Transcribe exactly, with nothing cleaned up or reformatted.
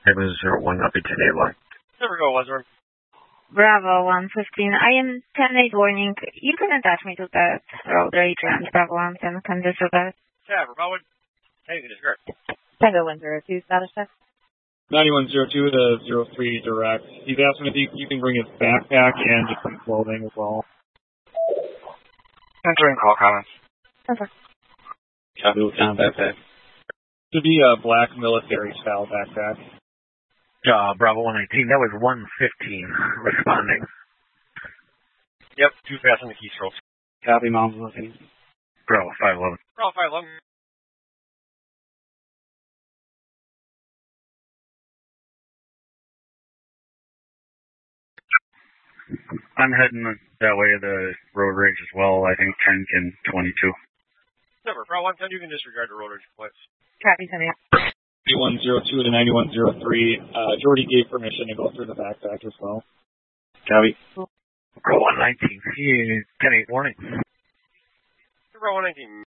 seven zero one, up to ten eight line. Never go, Wazor. Bravo one fifteen. I am ten eight warning. You can attach me to that road rage and Bravo one ten can disregard. Yeah, Bravo one. Hey, you can disregard. Tango one zero two, status check. ninety-one zero two to zero three direct. He's asking if you, you can bring his backpack and just some clothing as well. Entering call comments. Okay. Copy, what kind of backpack? Should be a black military style backpack. Uh, Bravo one eighteen, that was one fifteen responding. Yep, too fast on the keystrokes. Copy, mom's looking. Bravo five eleven. Bravo five eleven. I'm heading that way of the road rage as well. I think ten can twenty-two. Never. Bravo one ten, you can disregard the road rage points. Copy, ten eight. ninety-one zero two to ninety-one zero three. Uh, Jordy gave permission to go through the backpack as well. Copy. Bravo one nineteen, ten eight warning. Bravo one nineteen.